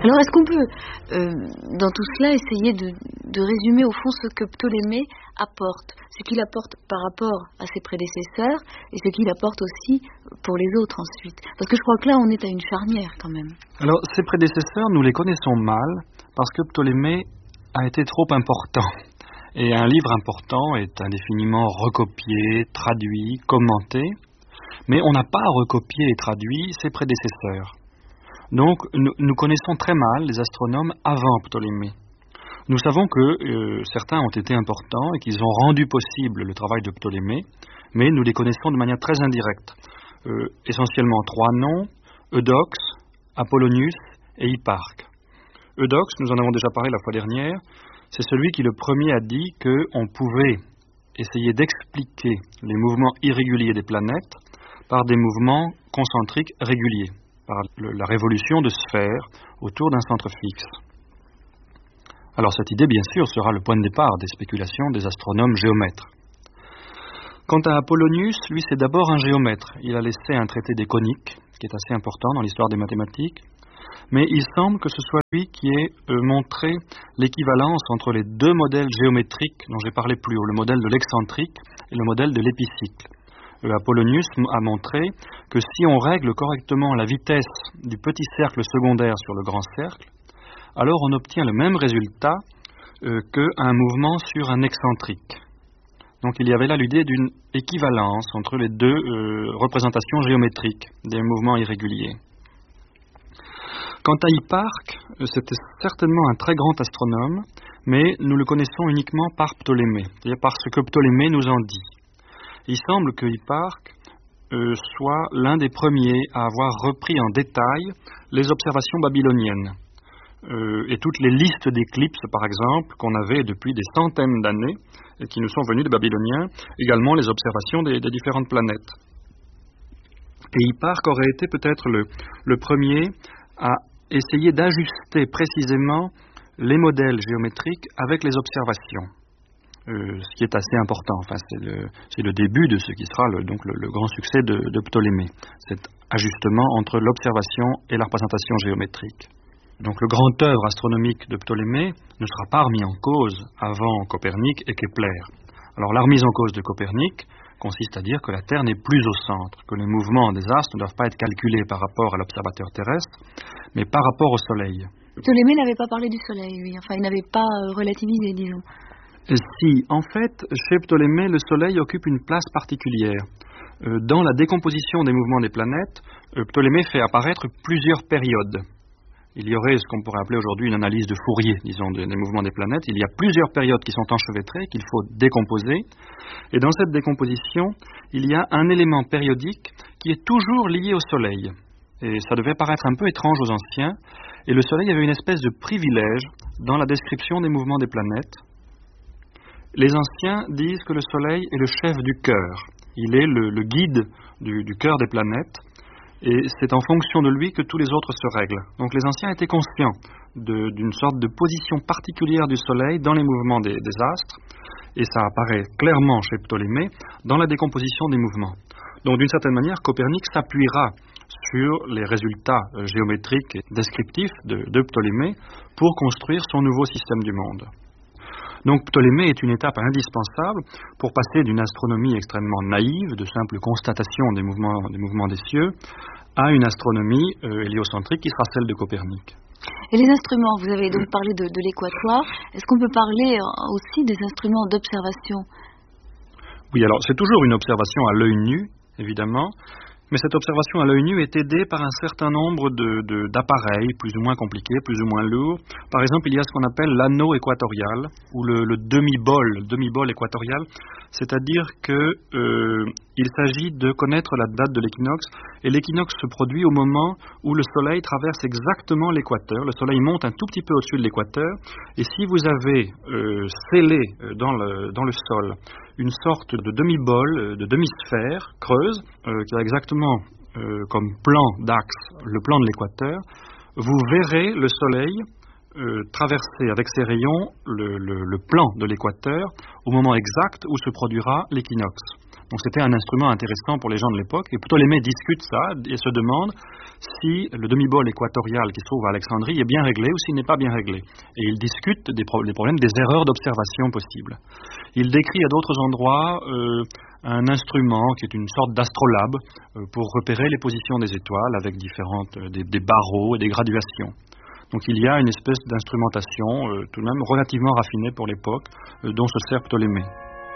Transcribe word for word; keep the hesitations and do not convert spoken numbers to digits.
Alors est-ce qu'on peut, euh, dans tout cela, essayer de, de résumer au fond ce que Ptolémée apporte, ce qu'il apporte par rapport à ses prédécesseurs et ce qu'il apporte aussi pour les autres ensuite? Parce que je crois que là on est à une charnière quand même. Alors ses prédécesseurs, nous les connaissons mal parce que Ptolémée a été trop important. Et un livre important est indéfiniment recopié, traduit, commenté, mais on n'a pas recopié et traduit ses prédécesseurs. Donc nous, nous connaissons très mal les astronomes avant Ptolémée. Nous savons que euh, certains ont été importants et qu'ils ont rendu possible le travail de Ptolémée, mais nous les connaissons de manière très indirecte. Euh, essentiellement trois noms, Eudoxe, Apollonius et Hipparque. Eudoxe, nous en avons déjà parlé la fois dernière, c'est celui qui le premier a dit qu'on pouvait essayer d'expliquer les mouvements irréguliers des planètes par des mouvements concentriques réguliers, par le, la révolution de sphères autour d'un centre fixe. Alors cette idée, bien sûr, sera le point de départ des spéculations des astronomes géomètres. Quant à Apollonius, lui c'est d'abord un géomètre. Il a laissé un traité des coniques, qui est assez important dans l'histoire des mathématiques, mais il semble que ce soit lui qui ait euh, montré l'équivalence entre les deux modèles géométriques dont j'ai parlé plus haut, le modèle de l'excentrique et le modèle de l'épicycle. Euh, Apollonius a montré que si on règle correctement la vitesse du petit cercle secondaire sur le grand cercle, alors on obtient le même résultat euh, qu'un mouvement sur un excentrique. Donc il y avait là l'idée d'une équivalence entre les deux euh, représentations géométriques des mouvements irréguliers. Quant à Hipparque, c'était certainement un très grand astronome, mais nous le connaissons uniquement par Ptolémée, c'est-à-dire par ce que Ptolémée nous en dit. Il semble que Hipparque euh, soit l'un des premiers à avoir repris en détail les observations babyloniennes. Euh, et toutes les listes d'éclipses, par exemple, qu'on avait depuis des centaines d'années, et qui nous sont venues des Babyloniens, également les observations des, des différentes planètes. Et Hipparque aurait été peut-être le, le premier à essayer d'ajuster précisément les modèles géométriques avec les observations, euh, ce qui est assez important. Enfin, c'est le, c'est le début de ce qui sera le, donc le, le grand succès de, de Ptolémée, cet ajustement entre l'observation et la représentation géométrique. Donc le grand œuvre astronomique de Ptolémée ne sera pas remis en cause avant Copernic et Kepler. Alors la remise en cause de Copernic consiste à dire que la Terre n'est plus au centre, que les mouvements des astres ne doivent pas être calculés par rapport à l'observateur terrestre, mais par rapport au Soleil. Ptolémée n'avait pas parlé du Soleil, lui. Enfin, il n'avait pas euh, relativisé, disons. Et si, en fait, chez Ptolémée, le Soleil occupe une place particulière. Euh, dans la décomposition des mouvements des planètes, euh, Ptolémée fait apparaître plusieurs périodes. Il y aurait ce qu'on pourrait appeler aujourd'hui une analyse de Fourier, disons, des, des mouvements des planètes. Il y a plusieurs périodes qui sont enchevêtrées, qu'il faut décomposer. Et dans cette décomposition, il y a un élément périodique qui est toujours lié au Soleil. Et ça devait paraître un peu étrange aux anciens. Et le Soleil avait une espèce de privilège dans la description des mouvements des planètes. Les anciens disent que le Soleil est le chef du cœur. Il est le, le guide du, du cœur des planètes. Et c'est en fonction de lui que tous les autres se règlent. Donc les anciens étaient conscients de, d'une sorte de position particulière du Soleil dans les mouvements des, des astres, et ça apparaît clairement chez Ptolémée dans la décomposition des mouvements. Donc d'une certaine manière, Copernic s'appuiera sur les résultats géométriques et descriptifs de, de Ptolémée pour construire son nouveau système du monde. Donc Ptolémée est une étape indispensable pour passer d'une astronomie extrêmement naïve, de simple constatation des mouvements des, mouvements des cieux, à une astronomie euh, héliocentrique qui sera celle de Copernic. Et les instruments, vous avez donc parlé de, de l'équatoire, est-ce qu'on peut parler aussi des instruments d'observation? Oui, alors c'est toujours une observation à l'œil nu, évidemment, mais cette observation à l'œil nu est aidée par un certain nombre de, de, d'appareils plus ou moins compliqués, plus ou moins lourds. Par exemple, il y a ce qu'on appelle l'anneau équatorial, ou le, le demi-bol, le demi-bol équatorial, c'est-à-dire que euh, il s'agit de connaître la date de l'équinoxe, et l'équinoxe se produit au moment où le Soleil traverse exactement l'équateur. Le Soleil monte un tout petit peu au-dessus de l'équateur, et si vous avez euh, scellé dans le, dans le sol une sorte de demi-bol, de demi-sphère creuse, euh, qui a exactement euh, comme plan d'axe le plan de l'équateur, vous verrez le Soleil euh, traverser avec ses rayons le, le, le plan de l'équateur au moment exact où se produira l'équinoxe. Donc c'était un instrument intéressant pour les gens de l'époque. Et Ptolémée discute ça et se demande si le demi-bol équatorial qui se trouve à Alexandrie est bien réglé ou s'il n'est pas bien réglé. Et il discute des, pro- des problèmes, des erreurs d'observation possibles. Il décrit à d'autres endroits euh, un instrument qui est une sorte d'astrolabe euh, pour repérer les positions des étoiles avec différentes, euh, des, des barreaux et des graduations. Donc il y a une espèce d'instrumentation euh, tout de même relativement raffinée pour l'époque euh, dont se sert Ptolémée.